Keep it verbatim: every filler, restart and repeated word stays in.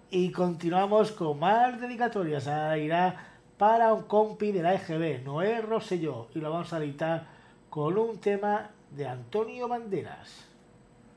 Y continuamos con más dedicatorias. Ahora irá para un compi de la E G B, Noé Rosselló, y lo vamos a editar con un tema de Antonio Banderas.